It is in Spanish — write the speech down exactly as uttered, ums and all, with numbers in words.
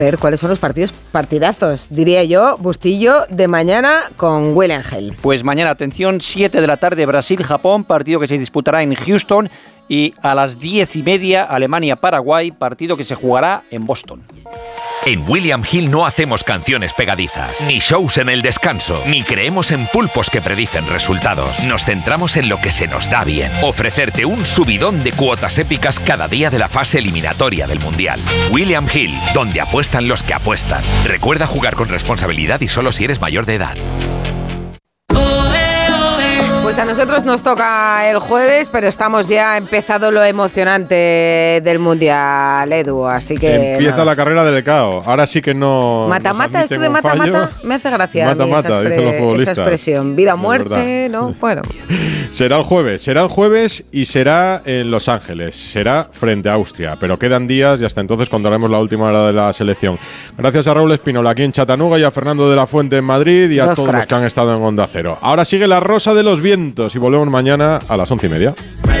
ver cuáles son los partidos partidazos, diría yo, Bustillo, de mañana con William Hill. Pues mañana, atención, siete de la tarde, Brasil-Japón, partido que se disputará en Houston, y a las diez y media, Alemania-Paraguay, partido que se jugará en Boston. En William Hill no hacemos canciones pegadizas, ni shows en el descanso, ni creemos en pulpos que predicen resultados. Nos centramos en lo que se nos da bien. Ofrecerte un subidón de cuotas épicas cada día de la fase eliminatoria del Mundial. William Hill, donde apuestan los que apuestan. Recuerda jugar con responsabilidad y solo si eres mayor de edad. Pues a nosotros nos toca el jueves, pero estamos ya empezado lo emocionante del Mundial, Edu, así que... Empieza no. la carrera del cao. Ahora sí que no... Mata-mata, esto de mata-mata me hace gracia mata, a mí mata, esa, expre- esa expresión. Vida o muerte, ¿no? Bueno. Será el jueves, será el jueves y será en Los Ángeles, será frente a Austria, pero quedan días y hasta entonces contaremos la última hora de la selección. Gracias a Raúl Espínola aquí en Chattanooga y a Fernando de la Fuente en Madrid y a Dos todos cracks. los que han estado en Onda Cero. Ahora sigue La Rosa de los Vientos y volvemos mañana a las once y media.